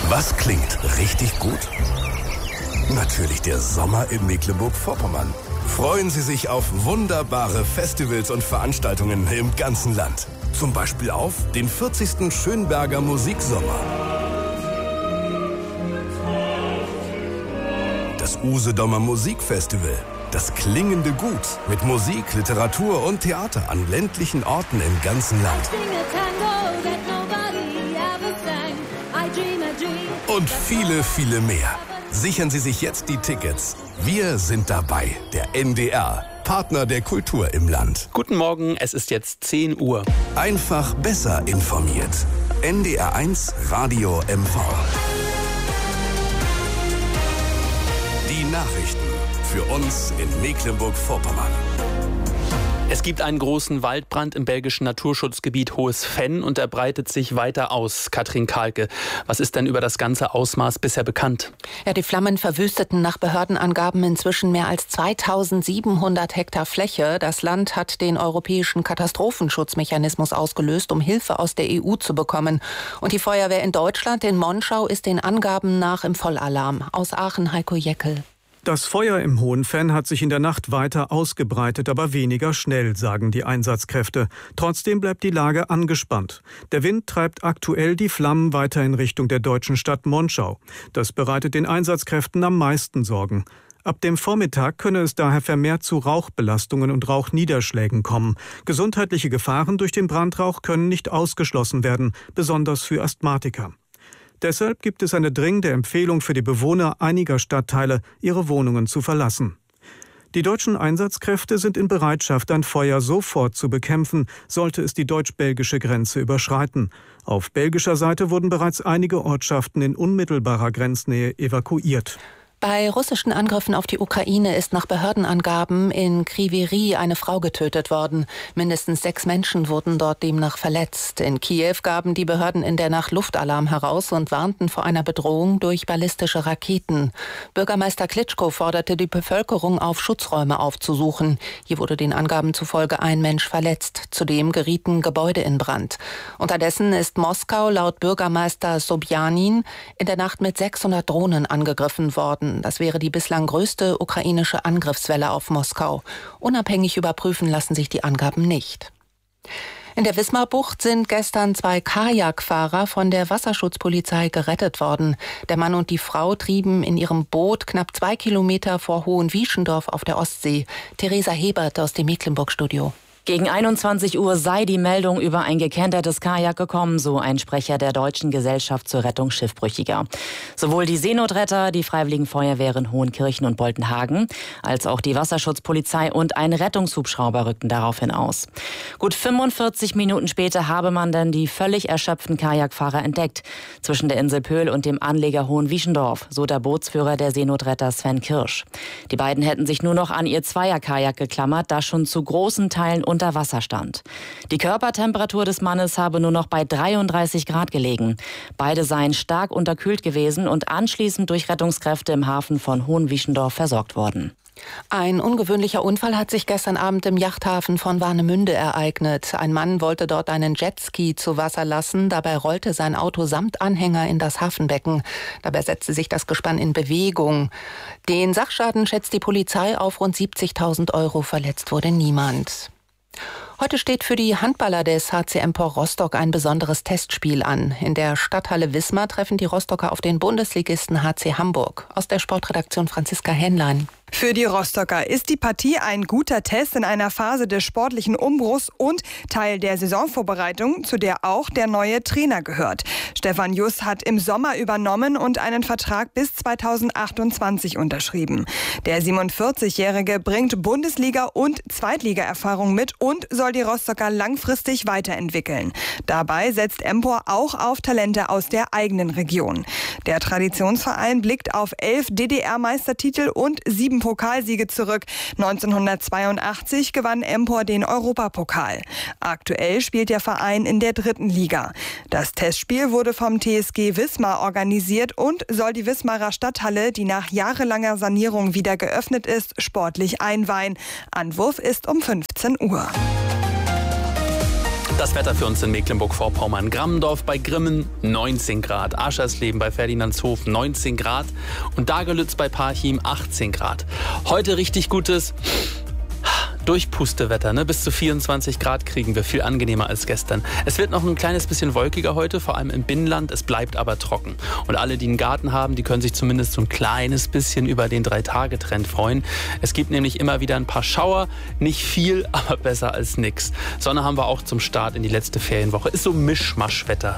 Was klingt richtig gut? Natürlich der Sommer in Mecklenburg-Vorpommern. Freuen Sie sich auf wunderbare Festivals und Veranstaltungen im ganzen Land. Zum Beispiel auf den 40. Schönberger Musiksommer. Das Usedomer Musikfestival. Das klingende Gut mit Musik, Literatur und Theater an ländlichen Orten im ganzen Land. Und viele, viele mehr. Sichern Sie sich jetzt die Tickets. Wir sind dabei, der NDR, Partner der Kultur im Land. Guten Morgen, es ist jetzt 10 Uhr. Einfach besser informiert. NDR1 Radio MV. Die Nachrichten für uns in Mecklenburg-Vorpommern. Es gibt einen großen Waldbrand im belgischen Naturschutzgebiet Hohes Venn und er breitet sich weiter aus. Katrin Kahlke, was ist denn über das ganze Ausmaß bisher bekannt? Ja, die Flammen verwüsteten nach Behördenangaben inzwischen mehr als 2700 Hektar Fläche. Das Land hat den europäischen Katastrophenschutzmechanismus ausgelöst, um Hilfe aus der EU zu bekommen. Und die Feuerwehr in Deutschland, in Monschau, ist den Angaben nach im Vollalarm. Aus Aachen, Heiko Jeckel. Das Feuer im Hohen Venn hat sich in der Nacht weiter ausgebreitet, aber weniger schnell, sagen die Einsatzkräfte. Trotzdem bleibt die Lage angespannt. Der Wind treibt aktuell die Flammen weiter in Richtung der deutschen Stadt Monschau. Das bereitet den Einsatzkräften am meisten Sorgen. Ab dem Vormittag könne es daher vermehrt zu Rauchbelastungen und Rauchniederschlägen kommen. Gesundheitliche Gefahren durch den Brandrauch können nicht ausgeschlossen werden, besonders für Asthmatiker. Deshalb gibt es eine dringende Empfehlung für die Bewohner einiger Stadtteile, ihre Wohnungen zu verlassen. Die deutschen Einsatzkräfte sind in Bereitschaft, ein Feuer sofort zu bekämpfen, sollte es die deutsch-belgische Grenze überschreiten. Auf belgischer Seite wurden bereits einige Ortschaften in unmittelbarer Grenznähe evakuiert. Bei russischen Angriffen auf die Ukraine ist nach Behördenangaben in Kryvyi Rih eine Frau getötet worden. Mindestens 6 Menschen wurden dort demnach verletzt. In Kiew gaben die Behörden in der Nacht Luftalarm heraus und warnten vor einer Bedrohung durch ballistische Raketen. Bürgermeister Klitschko forderte die Bevölkerung auf, Schutzräume aufzusuchen. Hier wurde den Angaben zufolge ein Mensch verletzt. Zudem gerieten Gebäude in Brand. Unterdessen ist Moskau laut Bürgermeister Sobjanin in der Nacht mit 600 Drohnen angegriffen worden. Das wäre die bislang größte ukrainische Angriffswelle auf Moskau. Unabhängig überprüfen lassen sich die Angaben nicht. In der Wismarbucht sind gestern 2 Kajakfahrer von der Wasserschutzpolizei gerettet worden. Der Mann und die Frau trieben in ihrem Boot knapp 2 Kilometer vor Hohenwieschendorf auf der Ostsee. Theresa Hebert aus dem Mecklenburg-Studio. Gegen 21 Uhr sei die Meldung über ein gekentertes Kajak gekommen, so ein Sprecher der Deutschen Gesellschaft zur Rettung Schiffbrüchiger. Sowohl die Seenotretter, die Freiwilligen Feuerwehren Hohenkirchen und Boltenhagen, als auch die Wasserschutzpolizei und ein Rettungshubschrauber rückten daraufhin aus. Gut 45 Minuten später habe man dann die völlig erschöpften Kajakfahrer entdeckt, zwischen der Insel Pöhl und dem Anleger Hohenwieschendorf, so der Bootsführer der Seenotretter Sven Kirsch. Die beiden hätten sich nur noch an ihr Zweierkajak geklammert, das schon zu großen Teilen unter Wasser stand. Die Körpertemperatur des Mannes habe nur noch bei 33 Grad gelegen. Beide seien stark unterkühlt gewesen und anschließend durch Rettungskräfte im Hafen von Hohenwieschendorf versorgt worden. Ein ungewöhnlicher Unfall hat sich gestern Abend im Yachthafen von Warnemünde ereignet. Ein Mann wollte dort einen Jetski zu Wasser lassen. Dabei rollte sein Auto samt Anhänger in das Hafenbecken. Dabei setzte sich das Gespann in Bewegung. Den Sachschaden schätzt die Polizei auf rund 70.000 €. Verletzt wurde niemand. Heute steht für die Handballer des HC Empor Rostock ein besonderes Testspiel an. In der Stadthalle Wismar treffen die Rostocker auf den Bundesligisten HC Hamburg. Aus der Sportredaktion Franziska Hähnlein. Für die Rostocker ist die Partie ein guter Test in einer Phase des sportlichen Umbruchs und Teil der Saisonvorbereitung, zu der auch der neue Trainer gehört. Stefan Juss hat im Sommer übernommen und einen Vertrag bis 2028 unterschrieben. Der 47-Jährige bringt Bundesliga- und Zweitliga-Erfahrung mit und soll die Rostocker langfristig weiterentwickeln. Dabei setzt Empor auch auf Talente aus der eigenen Region. Der Traditionsverein blickt auf 11 DDR-Meistertitel und 7 Pokalsiege zurück. 1982 gewann Empor den Europapokal. Aktuell spielt der Verein in der 3. Liga. Das Testspiel wurde vom TSG Wismar organisiert und soll die Wismarer Stadthalle, die nach jahrelanger Sanierung wieder geöffnet ist, sportlich einweihen. Anwurf ist um 15 Uhr. Das Wetter für uns in Mecklenburg-Vorpommern. Grammendorf bei Grimmen 19 Grad, Aschersleben bei Ferdinandshof 19 Grad und Dagelütz bei Parchim 18 Grad. Heute richtig gutes Durchpustewetter, ne? Bis zu 24 Grad kriegen wir, viel angenehmer als gestern. Es wird noch ein kleines bisschen wolkiger heute, vor allem im Binnenland. Es bleibt aber trocken. Und alle, die einen Garten haben, die können sich zumindest so ein kleines bisschen über den 3-Tage-Trend freuen. Es gibt nämlich immer wieder ein paar Schauer. Nicht viel, aber besser als nix. Sonne haben wir auch zum Start in die letzte Ferienwoche. Ist so Mischmaschwetter.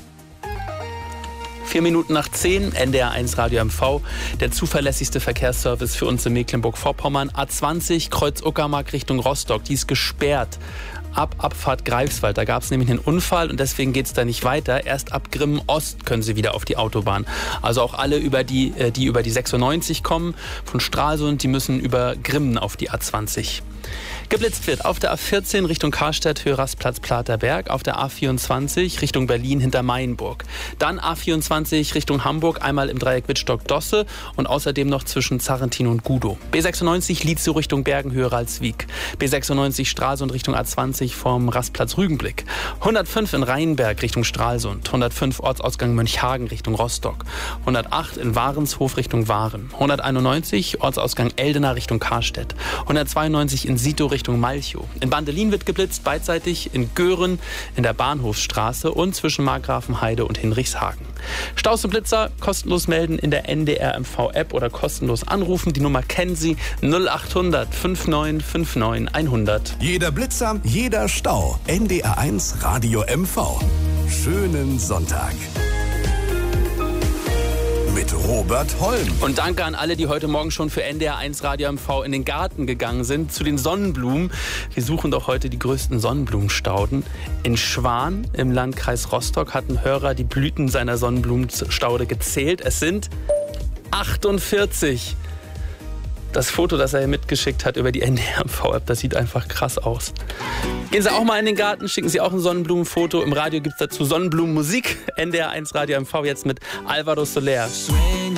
4 Minuten nach 10, NDR 1 Radio MV, der zuverlässigste Verkehrsservice für uns in Mecklenburg-Vorpommern. A20 Kreuz Uckermark Richtung Rostock, die ist gesperrt. Ab Abfahrt Greifswald, da gab es nämlich einen Unfall und deswegen geht es da nicht weiter. Erst ab Grimmen Ost können Sie wieder auf die Autobahn. Also auch alle, die über die 96 kommen, von Stralsund, die müssen über Grimmen auf die A20. Geblitzt wird auf der A14 Richtung Karstadt, Hörasplatz, Platerberg, auf der A24 Richtung Berlin hinter Mainburg. Dann A24 Richtung Hamburg, einmal im Dreieck Wittstock-Dosse und außerdem noch zwischen Zarrentin und Gudow. B96 Lietzow Richtung Bergen-Höhe-Ralswiek. B96 Stralsund Richtung A20 vom Rastplatz Rügenblick. 105 in Rheinberg Richtung Stralsund. 105 Ortsausgang Mönchhagen Richtung Rostock. 108 in Warenshof Richtung Waren. 191 Ortsausgang Eldena Richtung Karstedt. 192 in Sito Richtung Malchow. In Bandelin wird geblitzt, beidseitig in Göhren, in der Bahnhofsstraße und zwischen Markgrafenheide und Hinrichshagen. Staus und Blitzer kostenlos melden in der NDR MV App oder kostenlos anrufen. Die Nummer kennen Sie, 0800 5959 100. Jeder Blitzer, jeder Stau. NDR 1 Radio MV. Schönen Sonntag. Mit Robert Holm. Und danke an alle, die heute Morgen schon für NDR 1 Radio MV in den Garten gegangen sind, zu den Sonnenblumen. Wir suchen doch heute die größten Sonnenblumenstauden. In Schwan im Landkreis Rostock hat ein Hörer die Blüten seiner Sonnenblumenstaude gezählt. Es sind 48. Das Foto, das er mitgeschickt hat über die NDR MV-App, das sieht einfach krass aus. Gehen Sie auch mal in den Garten, schicken Sie auch ein Sonnenblumenfoto. Im Radio gibt es dazu Sonnenblumenmusik. NDR 1 Radio MV jetzt mit Alvaro Soler.